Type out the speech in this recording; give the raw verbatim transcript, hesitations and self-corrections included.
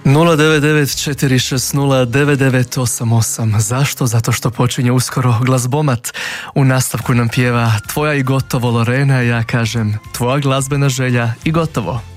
nula devet devet četiri šest nula devet devet osam osam. Zašto? Zato što počinje uskoro glazbomat. U nastavku nam pjeva Tvoja i gotovo Lorena, ja kažem tvoja glazbena želja i gotovo.